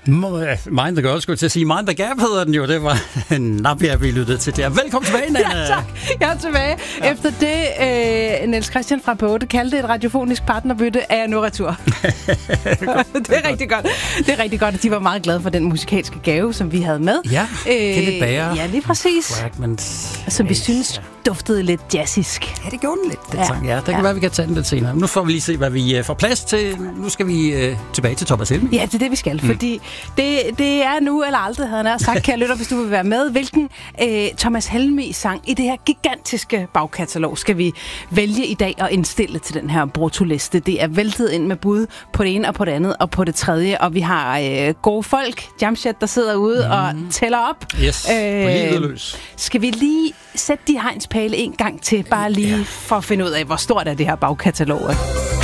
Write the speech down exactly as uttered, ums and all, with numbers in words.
Mind the Girl, skulle jeg til at sige. Mind the Gap hedder den jo. Det var Nappia, vi lyttede til der. Velkommen tilbage, Nanna. Ja, tak. Jeg er tilbage. Ja. Efter det, øh, Niels Christian fra På otte kaldte et radiofonisk partnerbytte, er jeg nu retur. Det er rigtig godt. Det er rigtig godt, at de var meget glade for den musikalske gave, som vi havde med. Ja, øh, Kenneth Bager. Ja, lige præcis. Fragments. Som vi synes duftede lidt jazzisk. Ja, det gjorde den lidt, den ja. sang. Ja, det kan ja. være, vi kan tage den lidt senere. Nu får vi lige se, hvad vi uh, får plads til. Nu skal vi uh, tilbage til Thomas Helmig. Ja, det er det, vi skal. Mm. Fordi det, det er nu eller aldrig, havde han sagt, kære lytter, hvis du vil være med. Hvilken øh, Thomas Helmig sang i det her gigantiske bagkatalog skal vi vælge i dag og indstille til den her brutoliste. Det er væltet ind med bud på det ene og på det andet og på det tredje. Og vi har øh, gode folk, Jamshed, der sidder ude mm. og tæller op. Yes, øh, på livet løs. Skal vi lige sætte de hegnspæle en gang til, bare lige ja. for at finde ud af, hvor stort er det her bagkatalog.